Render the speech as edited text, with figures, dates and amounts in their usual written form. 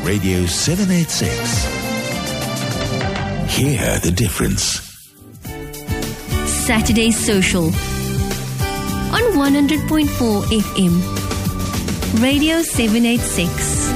Radio 786. Hear the difference. Saturday Social on 100.4 FM. Radio 786.